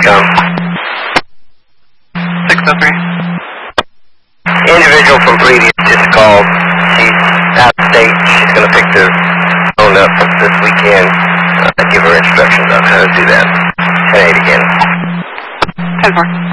com. 603. Individual from previous just called. She's out of state. She's going to pick the phone up this weekend. Give her instructions on how to do that. 10-8 again. 10-4.